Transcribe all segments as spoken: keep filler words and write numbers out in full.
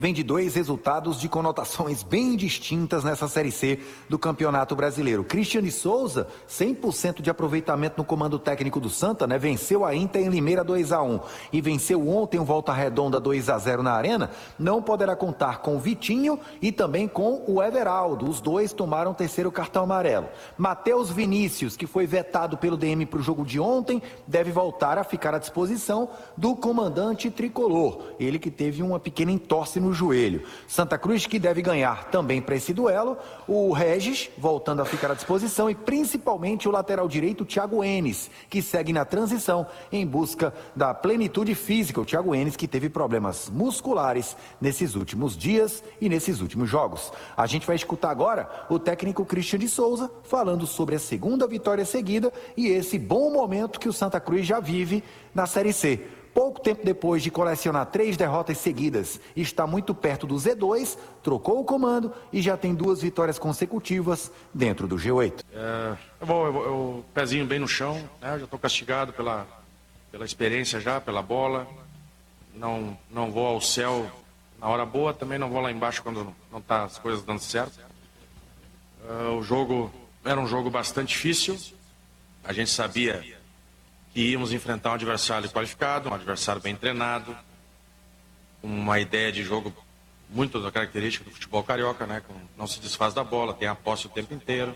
Vem de dois resultados de conotações bem distintas nessa Série C do Campeonato Brasileiro. Cristiane Souza, cem por cento de aproveitamento no comando técnico do Santa, né? Venceu a Inter em Limeira dois a um e venceu ontem o Volta Redonda dois a zero na Arena. Não poderá contar com o Vitinho e também com o Everaldo. Os dois tomaram o terceiro cartão amarelo. Matheus Vinícius, que foi vetado pelo D M para o jogo de ontem, deve voltar a ficar à disposição do comandante tricolor. Ele que teve uma pequena entorse no joelho. Santa Cruz que deve ganhar também para esse duelo, o Regis voltando a ficar à disposição e principalmente o lateral direito Thiago Enes, que segue na transição em busca da plenitude física. O Thiago Enes que teve problemas musculares nesses últimos dias e nesses últimos jogos. A gente vai escutar agora o técnico Cristiane Souza falando sobre a segunda vitória seguida e esse bom momento que o Santa Cruz já vive na Série C. Pouco tempo depois de colecionar três derrotas seguidas, está muito perto do Z dois, trocou o comando e já tem duas vitórias consecutivas dentro do G oito. É, eu vou, eu vou eu, pezinho bem no chão, né? Eu já estou castigado pela, pela experiência já, pela bola. Não, não vou ao céu na hora boa, também não vou lá embaixo quando não está as coisas dando certo. É, o jogo era um jogo bastante difícil, a gente sabia que íamos enfrentar um adversário qualificado, um adversário bem treinado, uma ideia de jogo muito da característica do futebol carioca, né? Não se desfaz da bola, tem a posse o tempo inteiro.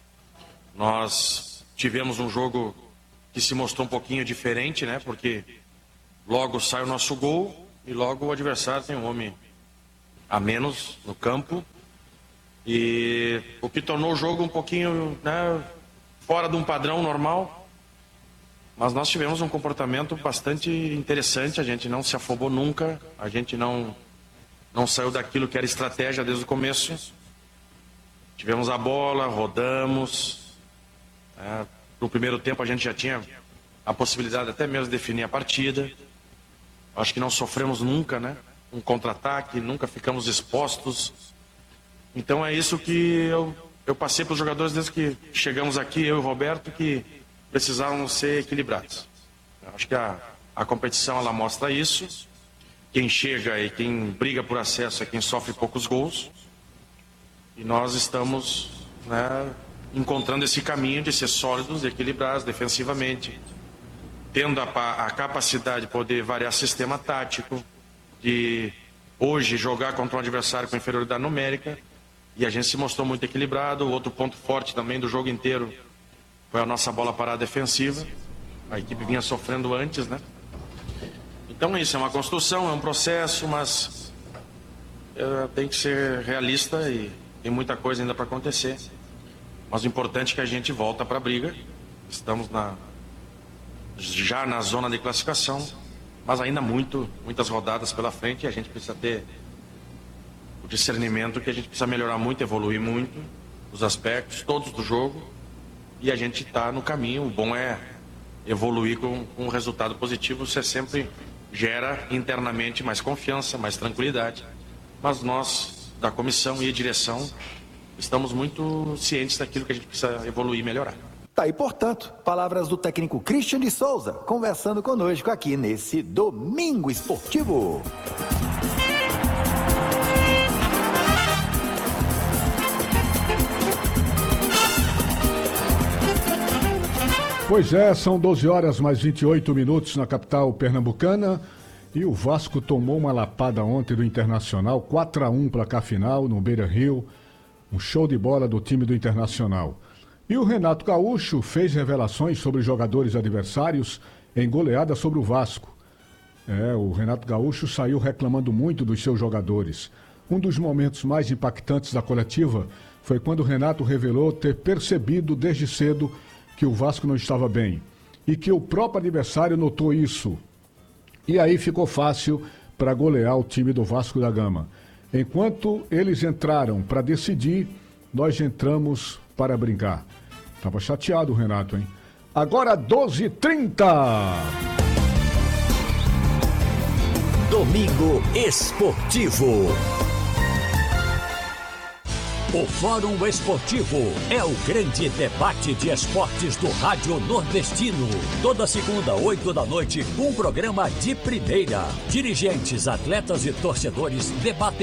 Nós tivemos um jogo que se mostrou um pouquinho diferente, né? Porque logo sai o nosso gol e logo o adversário tem um homem a menos no campo. E o que tornou o jogo um pouquinho, né, fora de um padrão normal. Mas nós tivemos um comportamento bastante interessante, a gente não se afobou nunca, a gente não, não saiu daquilo que era estratégia desde o começo. Tivemos a bola, rodamos. É, no primeiro tempo a gente já tinha a possibilidade até mesmo de definir a partida. Acho que não sofremos nunca, né? Um contra-ataque, nunca ficamos expostos. Então é isso que eu, eu passei para os jogadores desde que chegamos aqui, eu e o Roberto, que precisavam ser equilibrados. Acho que a, a competição ela mostra isso. Quem chega e quem briga por acesso é quem sofre poucos gols. E nós estamos, né, encontrando esse caminho de ser sólidos, equilibrados defensivamente, tendo a, a capacidade de poder variar sistema tático, de hoje jogar contra um adversário com inferioridade numérica. E a gente se mostrou muito equilibrado. Outro ponto forte também do jogo inteiro foi a nossa bola parada defensiva. A equipe vinha sofrendo antes, né? Então é isso, é uma construção, é um processo, mas é, tem que ser realista e tem muita coisa ainda para acontecer. Mas o importante é que a gente volta para a briga. Estamos na, já na zona de classificação, mas ainda muito, muitas rodadas pela frente e a gente precisa ter o discernimento que a gente precisa melhorar muito, evoluir muito os aspectos todos do jogo. E a gente está no caminho. O bom é evoluir com, com um resultado positivo. Você sempre gera internamente mais confiança, mais tranquilidade. Mas nós, da comissão e direção, estamos muito cientes daquilo que a gente precisa evoluir e melhorar. Tá aí, portanto, palavras do técnico Cristiane Souza, conversando conosco aqui nesse Domingo Esportivo. Pois é, são doze horas mais vinte e oito minutos na capital pernambucana e o Vasco tomou uma lapada ontem do Internacional, quatro a um placar final no Beira-Rio, um show de bola do time do Internacional. E o Renato Gaúcho fez revelações sobre jogadores adversários em goleada sobre o Vasco. É, o Renato Gaúcho saiu reclamando muito dos seus jogadores. Um dos momentos mais impactantes da coletiva foi quando o Renato revelou ter percebido desde cedo que o Vasco não estava bem e que o próprio adversário notou isso. E aí ficou fácil para golear o time do Vasco da Gama. Enquanto eles entraram para decidir, nós entramos para brincar. Tava chateado o Renato, hein? Agora doze e trinta. Domingo Esportivo. O Fórum Esportivo é o grande debate de esportes do Rádio Nordestino. Toda segunda, oito da noite, um programa de primeira. Dirigentes, atletas e torcedores debatem